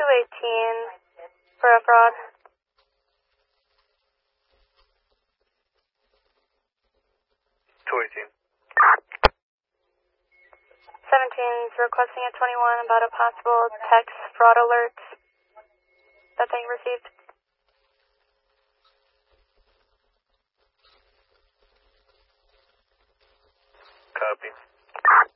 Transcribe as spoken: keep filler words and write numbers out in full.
eighteen for a fraud. two eighteen. seventeen is requesting a twenty-one about a possible text fraud alert that they received.